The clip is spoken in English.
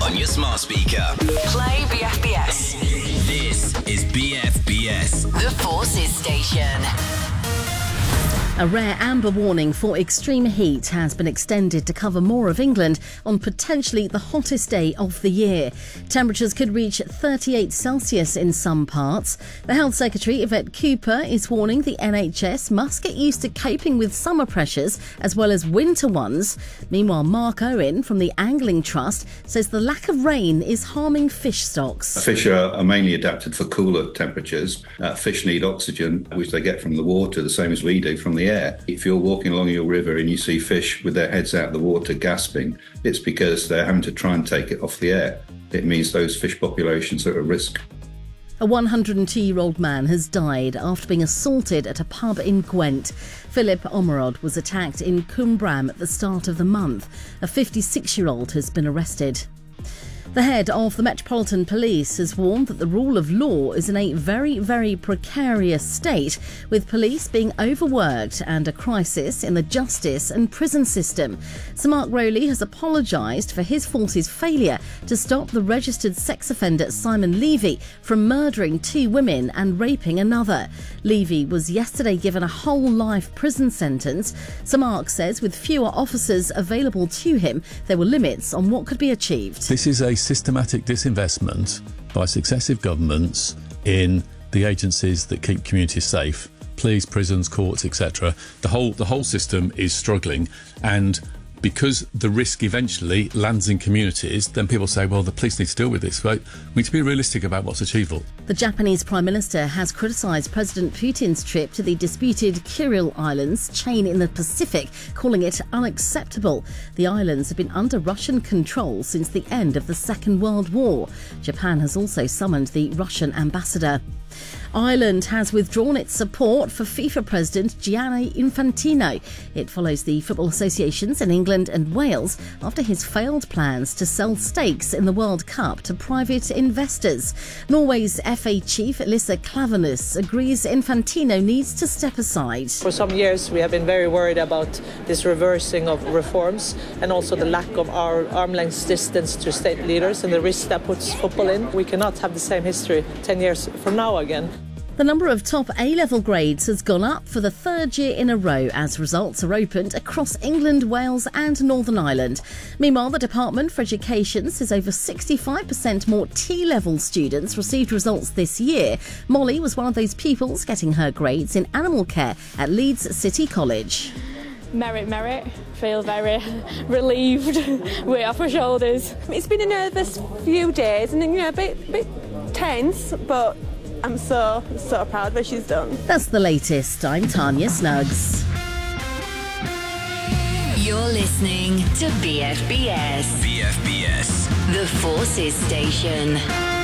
on your smart speaker. Play BFBS. This is BFBS. The Forces Station. A rare amber warning for extreme heat has been extended to cover more of England on potentially the hottest day of the year. Temperatures could reach 38 Celsius in some parts. The Health Secretary, Yvette Cooper, is warning the NHS must get used to coping with summer pressures as well as winter ones. Meanwhile, Mark Owen from the Angling Trust says the lack of rain is harming fish stocks. Fish are mainly adapted for cooler temperatures. Fish need oxygen, which they get from the water, the same as we do from the air. If you're walking along your river and you see fish with their heads out of the water gasping, it's because they're having to try and take it off the air. It means those fish populations are at risk. A 102-year-old man has died after being assaulted at a pub in Gwent. Philip Omerod was attacked in Cwmbran at the start of the month. A 56-year-old has been arrested. The head of the Metropolitan Police has warned that the rule of law is in a very, very precarious state, with police being overworked and a crisis in the justice and prison system. Sir Mark Rowley has apologised for his force's failure to stop the registered sex offender Simon Levy from murdering 2 women and raping another. Levy was yesterday given a whole life prison sentence. Sir Mark says with fewer officers available to him, there were limits on what could be achieved. This is a systematic disinvestment by successive governments in the agencies that keep communities safe, police, prisons, courts, etc. The whole system is struggling, and because the risk eventually lands in communities, then people say, well, the police need to deal with this. Right? We need to be realistic about what's achievable. The Japanese Prime Minister has criticised President Putin's trip to the disputed Kuril Islands chain in the Pacific, calling it unacceptable. The islands have been under Russian control since the end of the Second World War. Japan has also summoned the Russian ambassador. Ireland has withdrawn its support for FIFA President Gianni Infantino. It follows the football associations in England and Wales after his failed plans to sell stakes in the World Cup to private investors. Norway's FA chief Lisa Klaveness agrees Infantino needs to step aside. For some years we have been very worried about this reversing of reforms and also the lack of our arm's distance to state leaders and the risk that puts football in. We cannot have the same history 10 years from now again. The number of top A-level grades has gone up for the 3rd year in a row as results are opened across England, Wales and Northern Ireland. Meanwhile, the Department for Education says over 65% more T-level students received results this year. Molly was one of those pupils getting her grades in animal care at Leeds City College. Merit. Feel very relieved, weight off my shoulders. It's been a nervous few days and, a bit tense, but I'm so proud of what she's done. That's the latest. I'm Tanya Snuggs. You're listening to BFBS. BFBS. The Forces Station.